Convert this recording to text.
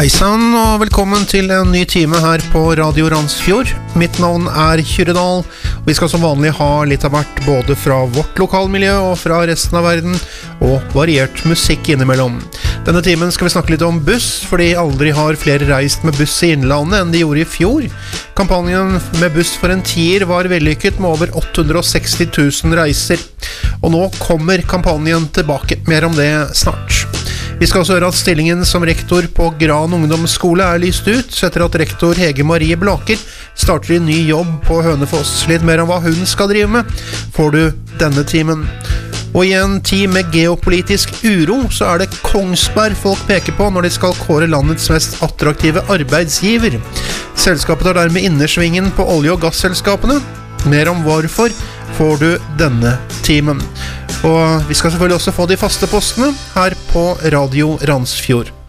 Hei sann og velkommen til en ny time her på Radio Randsfjord. Mitt navn Kyrre Dahl, og vi skal som vanlig ha litt av hvert både fra vårt lokalmiljø og fra resten av verden, og variert musikk innimellom. Denne timen skal vi snakke litt om buss, fordi aldri har flere reist med buss i innlandet enn de gjorde i fjor. Kampanjen med buss for en tier var vellykket med over 860 000 reiser, og nå kommer kampanjen tilbake, mer om det snart. Vi skal også høre at stillingen som rektor på Gran ungdomsskole lyst ut, etter at rektor Hege Marie Blaker starter en ny jobb på Hønefoss. Litt mer om hva hun skal drive med, får du denne timen. Og i en tid med geopolitisk uro, så det Kongsberg folk peker på når de skal kåre landets mest attraktive arbeidsgiver. Selskapet tar dermed innersvingen på olje- og gasselskapene. Mer om hvorfor får du denne timen. Og vi skal selvfølgelig også få de faste postene her på Radio Randsfjord.